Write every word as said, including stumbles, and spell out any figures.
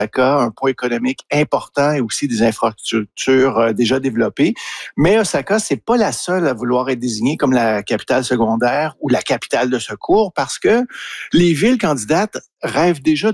Osaka, un point économique important et aussi des infrastructures euh, déjà développées. Mais Osaka, c'est pas la seule à vouloir être désignée comme la capitale secondaire ou la capitale de secours parce que les villes candidates rêvent déjà